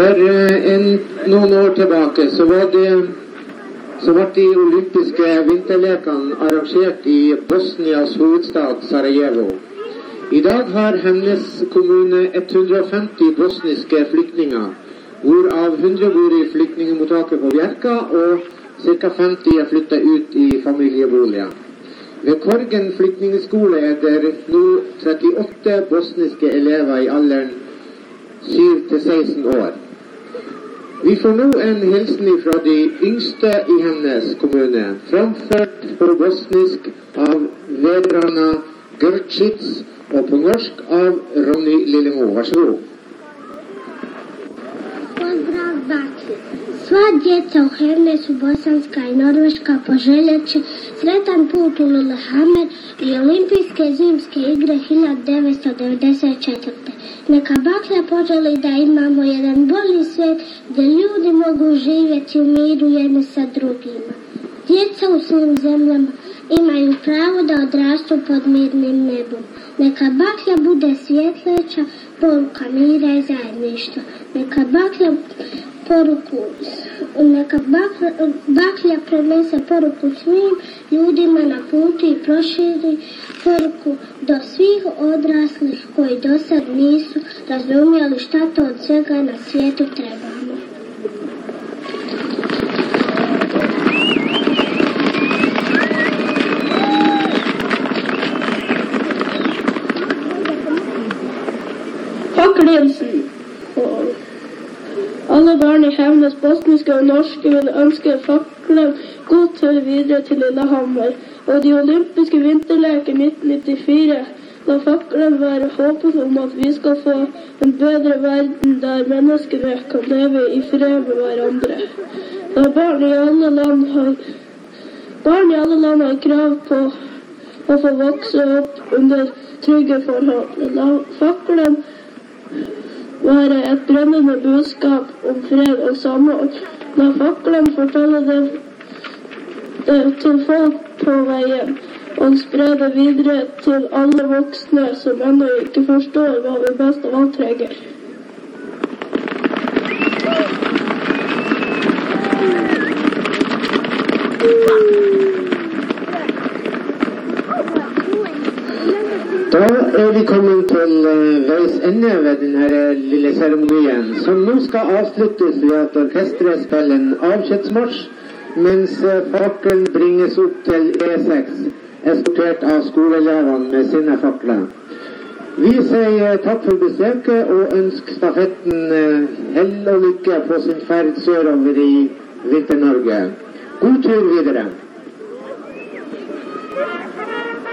For noen år tilbake så ble de olympiske vinterlekene arrangert i Bosnias hovedstad Sarajevo. I dag har Hemnes kommune 150 bosniske flyktninger, hvorav 100 bor i flyktningemottaket på Bjerka, og ca. 50 er flyttet ut i familieboliger. Ved Korgen flyktningskole er det nå 38 bosniske elever i alderen 7-16 år. Vi får nå en hilsen fra de yngste i Hemnes kommune, framført på bosnisk av Vedrana Grčić og på norsk av Ronny Lillemo. Vær så god. Pozdrav Baki. Sva djeca u Hemnesu, Bosanska i Norveška poželjeće sretan put u Lillehammer i olimpijske zimske igre 1994. Neka baklja poželi da imamo jedan bolji svijet gdje ljudi mogu živjeti u miru jedni sa drugima. Djeca u svim zemljama imaju pravo da odrastu pod mirnim nebom. Neka baklja bude svjetleća poruka mira i zajedništva. Neka baklja prenese poruku svim ljudima na putu i proširi poruku do svih odraslih koji do sad nisu razumjeli šta to od svega na svijetu trebamo. Fakkelhilsen. Alle barn i Hemnes, bosniske og norske, vil ønske fakkelen god tur videre til Lillehammer og de olympiske vinterleker 1994. La fakkelen være håpet om at vi skal få en bedre verden der menneskene kan leve i fred med hverandre. Da barn i alle land har krav på å få vokse opp under trygge forhold. La fakkelen være et brennende budskap om fred og samhold. La fakkelen fortelle det til folk på veien, og spre det videre til alle voksne som ennå ikke forstår hva vi best av alt trenger. Da vi kommet til veis ende ved denne lille seremonien, som nå skal avsluttes ved at orkestret spiller en avskjedsmarsj, mens fakkelen bringes opp til E6, eskortert av skoleelevene med sine fakler. Vi sier takk for besøket og ønsker stafetten hell og lykke på sin ferd sørover i Vinter-Norge. God tur videre!